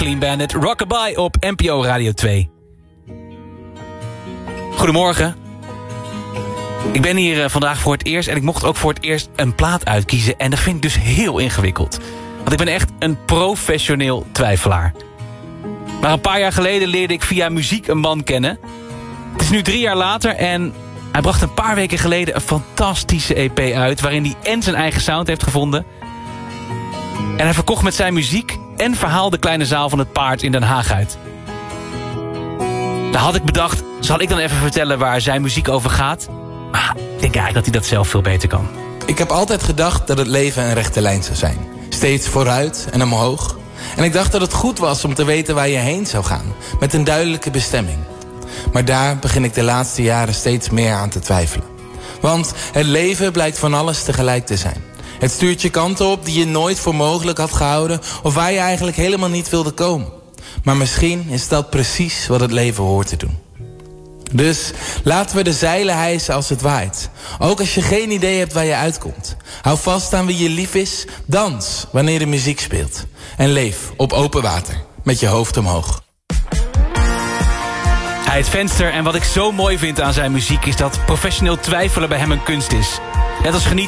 Clean Bandit, Rockabye op NPO Radio 2. Goedemorgen. Ik ben hier vandaag voor het eerst en ik mocht ook voor het eerst een plaat uitkiezen. En dat vind ik dus heel ingewikkeld. Want ik ben echt een professioneel twijfelaar. Maar een paar jaar geleden leerde ik via muziek een man kennen. Het is nu 3 jaar later en hij bracht een paar weken geleden een fantastische EP uit, waarin hij en zijn eigen sound heeft gevonden. En hij verkocht met zijn muziek en verhaal de kleine zaal van het Paard in Den Haag uit. Daar had ik bedacht, zal ik dan even vertellen waar zijn muziek over gaat? Maar ik denk eigenlijk dat hij dat zelf veel beter kan. Ik heb altijd gedacht dat het leven een rechte lijn zou zijn. Steeds vooruit en omhoog. En ik dacht dat het goed was om te weten waar je heen zou gaan. Met een duidelijke bestemming. Maar daar begin ik de laatste jaren steeds meer aan te twijfelen. Want het leven blijkt van alles tegelijk te zijn. Het stuurt je kanten op die je nooit voor mogelijk had gehouden, of waar je eigenlijk helemaal niet wilde komen. Maar misschien is dat precies wat het leven hoort te doen. Dus laten we de zeilen hijsen als het waait. Ook als je geen idee hebt waar je uitkomt. Hou vast aan wie je lief is. Dans wanneer de muziek speelt. En leef op open water met je hoofd omhoog. Hij heet Venster en wat ik zo mooi vind aan zijn muziek is dat professioneel twijfelen bij hem een kunst is. Net als genieten